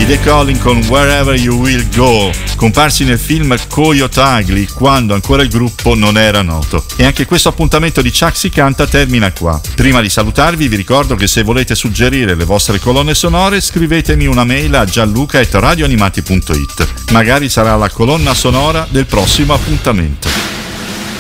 i The Calling con Wherever You Will Go, comparsi nel film Coyote Ugly quando ancora il gruppo non era noto. E anche questo appuntamento di Chuck si canta termina qua. Prima di salutarvi vi ricordo che se volete suggerire le vostre colonne sonore scrivetemi una mail a gianluca@radioanimati.it. Magari sarà la colonna sonora del prossimo appuntamento.